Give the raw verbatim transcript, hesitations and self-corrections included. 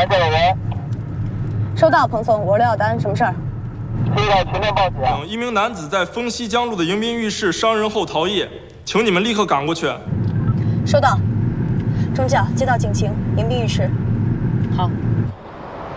南九零。 收到，彭总，我是廖小丹，什么事儿？ 接到群众报警， 一名男子在丰西江路的迎宾浴室伤人后逃逸，请你们立刻赶过去。 收到。中校，接到警情，迎宾浴室。 好。